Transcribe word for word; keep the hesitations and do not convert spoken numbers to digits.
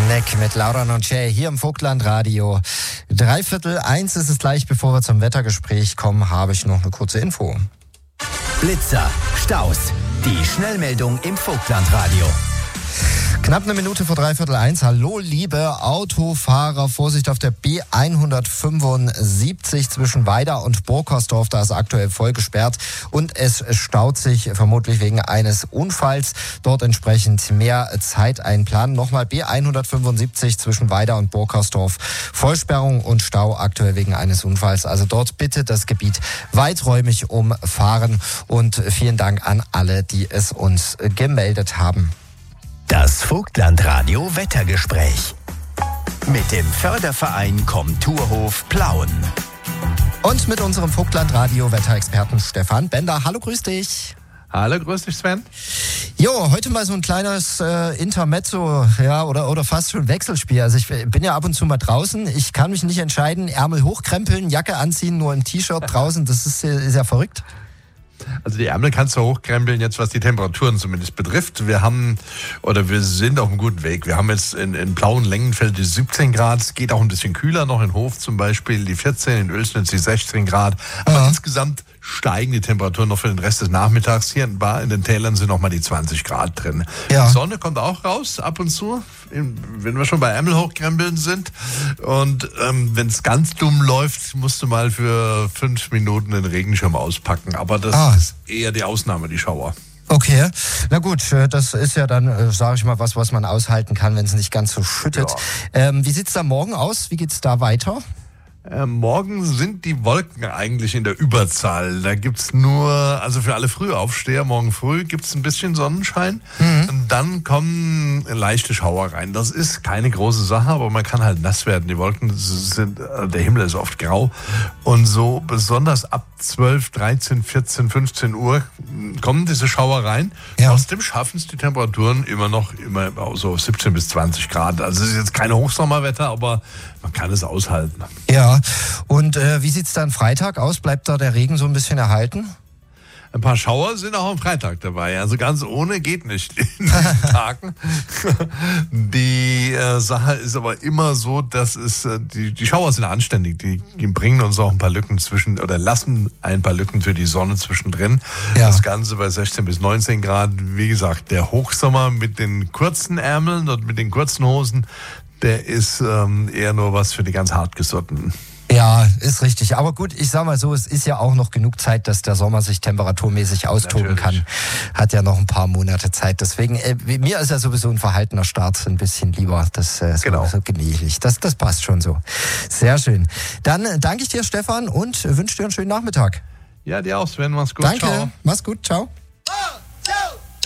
Neck mit Laura Nonche hier im Vogtlandradio. Dreiviertel eins ist es gleich, bevor wir zum Wettergespräch kommen, habe ich noch eine kurze Info. Blitzer, Staus, die Schnellmeldung im Vogtlandradio. Knapp eine Minute vor dreiviertel eins. Hallo, liebe Autofahrer. Vorsicht auf der B hundertfünfundsiebzig zwischen Weida und Burkersdorf. Da ist aktuell voll gesperrt und es staut sich vermutlich wegen eines Unfalls. Dort entsprechend mehr Zeit einplanen. Nochmal B hundertfünfundsiebzig zwischen Weida und Burkersdorf. Vollsperrung und Stau aktuell wegen eines Unfalls. Also dort bitte das Gebiet weiträumig umfahren. Und vielen Dank an alle, die es uns gemeldet haben. Das Vogtlandradio Wettergespräch mit dem Förderverein Komturhof Plauen. Und mit unserem Vogtlandradio Wetterexperten Stefan Bender. Hallo, grüß dich. Hallo, grüß dich, Sven. Jo, heute mal so ein kleines äh, Intermezzo, ja, oder, oder fast schon Wechselspiel. Also ich bin ja ab und zu mal draußen. Ich kann mich nicht entscheiden, Ärmel hochkrempeln, Jacke anziehen, nur im T-Shirt draußen. Das ist, ist ja verrückt. Also die Ärmel kannst du hochkrempeln, jetzt was die Temperaturen zumindest betrifft. Wir haben, oder wir sind auf einem guten Weg. Wir haben jetzt in, in Plauen Lengenfeld die siebzehn Grad. Es geht auch ein bisschen kühler noch in Hof zum Beispiel die vierzehn, in Oelsnitz die sechzehn Grad. Aber ja. Insgesamt steigen die Temperaturen noch für den Rest des Nachmittags. Hier in, Bar, in den Tälern sind noch mal die zwanzig Grad drin. Ja. Die Sonne kommt auch raus ab und zu, wenn wir schon bei Ärmel hochkrempeln sind. Und ähm, wenn es ganz dumm läuft, musst du mal für fünf Minuten den Regenschirm auspacken. Aber das ah. ist eher die Ausnahme, die Schauer. Okay, na gut, das ist ja dann, sage ich mal, was, was man aushalten kann, wenn es nicht ganz so schüttet. Ja. Ähm, wie sieht's da morgen aus? Wie geht's da weiter? Äh, morgen sind die Wolken eigentlich in der Überzahl. Da gibt's nur, also für alle Frühaufsteher, morgen früh gibt's ein bisschen Sonnenschein. Mhm. Und dann kommen leichte Schauer rein. Das ist keine große Sache, aber man kann halt nass werden. Die Wolken sind, der Himmel ist oft grau. Und so besonders ab zwölf, dreizehn, vierzehn, fünfzehn Uhr kommen diese Schauer rein. Ja. Trotzdem schaffen es die Temperaturen immer noch immer so siebzehn bis zwanzig Grad. Also es ist jetzt keine Hochsommerwetter, aber man kann es aushalten. Ja, und äh, wie sieht's dann Freitag aus? Bleibt da der Regen so ein bisschen erhalten? Ein paar Schauer sind auch am Freitag dabei. Also ganz ohne geht nicht in den Tagen. Die äh, Sache ist aber immer so, dass es äh, die, die Schauer sind anständig. Die, die bringen uns auch ein paar Lücken zwischen oder lassen ein paar Lücken für die Sonne zwischendrin. Ja. Das Ganze bei sechzehn bis neunzehn Grad. Wie gesagt, der Hochsommer mit den kurzen Ärmeln und mit den kurzen Hosen, der ist ähm, eher nur was für die ganz hartgesottenen. Ja, ist richtig. Aber gut, ich sag mal so, es ist ja auch noch genug Zeit, dass der Sommer sich temperaturmäßig austoben Natürlich. kann. Hat ja noch ein paar Monate Zeit. Deswegen, äh, mir ist ja sowieso ein verhaltener Start ein bisschen lieber. Das äh, so, genau. so gemächlich. Das, das passt schon so. Sehr schön. Dann äh, danke ich dir, Stefan, und wünsche dir einen schönen Nachmittag. Ja, dir auch, Sven. Mach's gut. Danke. Ciao. Mach's gut. Ciao.